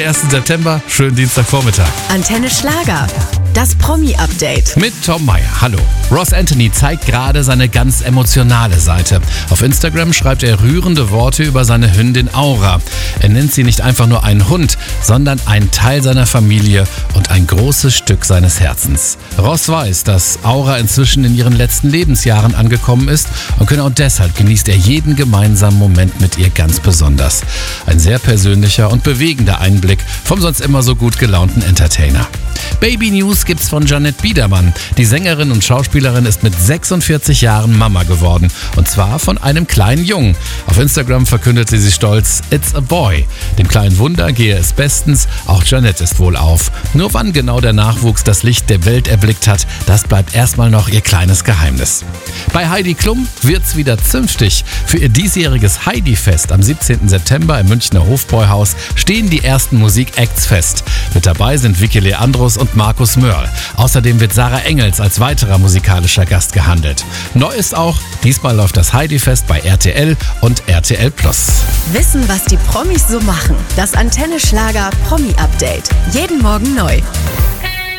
1. September, schönen Dienstagvormittag. Antenne Schlager, das Promi-Update. Mit Tom Meyer, hallo. Ross Anthony zeigt gerade seine ganz emotionale Seite. Auf Instagram schreibt er rührende Worte über seine Hündin Aura. Er nennt sie nicht einfach nur einen Hund, sondern einen Teil seiner Familie und ein großes Stück seines Herzens. Ross weiß, dass Aura inzwischen in ihren letzten Lebensjahren angekommen ist und genau deshalb genießt er jeden gemeinsamen Moment mit ihr ganz besonders. Ein sehr persönlicher und bewegender Einblick vom sonst immer so gut gelaunten Entertainer. Baby News gibt's von Jeanette Biedermann. Die Sängerin und Schauspielerin ist mit 46 Jahren Mama geworden. Und zwar von einem kleinen Jungen. Auf Instagram verkündete sie stolz, "It's a boy". Dem kleinen Wunder gehe es bestens, auch Jeanette ist wohlauf. Nur wann genau der Nachwuchs das Licht der Welt erblickt hat, das bleibt erstmal noch ihr kleines Geheimnis. Bei Heidi Klum wird's wieder zünftig. Für ihr diesjähriges Heidi-Fest am 17. September im Münchner Hofbräuhaus stehen die ersten Musik-Acts fest. Mit dabei sind Vicky Leandros und Markus Mörl. Außerdem wird Sarah Engels als weiterer musikalischer Gast gehandelt. Neu ist auch, diesmal läuft das Heidi-Fest bei RTL und RTL+. Wissen, was die Promis so machen. Das Antenne Schlager Promi-Update. Jeden Morgen neu.